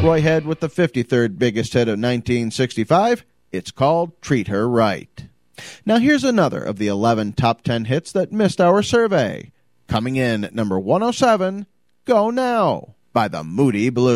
Roy Head with the 53rd biggest hit of 1965. It's called Treat Her Right. Now here's another of the 11 top 10 hits that missed our survey. Coming in at number 107, Go Now by the Moody Blues.